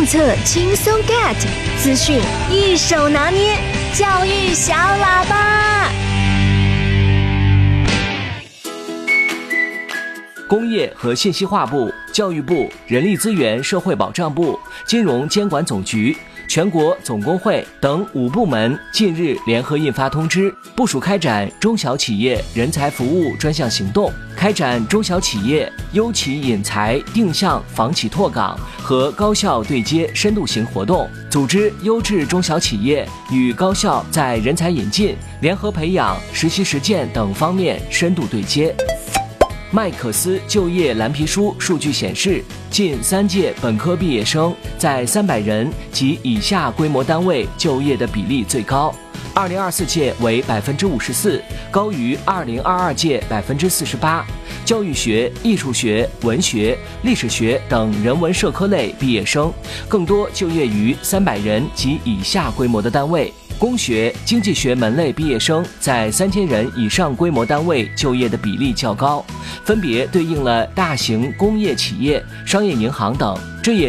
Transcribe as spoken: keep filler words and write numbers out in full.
策轻松 get， 资讯一手拿捏，教育小喇叭。 工业和信息化部、教育部、人力资源社会保障部、金融监管总局、全国总工会等五部门近日联合印发通知，部署开展中小企业人才服务专项行动，开展中小企业优企引才定向房企拓岗和高校对接深度型活动，组织优质中小企业与高校在人才引进、联合培养、实习实践等方面深度对接。麦克斯就业蓝皮书数据显示，近三届本科毕业生在三百人及以下规模单位就业的比例最高。二零二四届为百分之五十四，高于二零二二届百分之四十八。教育学、艺术学、文学、历史学等人文社科类毕业生更多就业于三百人及以下规模的单位。工学、经济学门类毕业生在三千人以上规模单位就业的比例较高，分别对应了大型工业企业、商业银行等。这也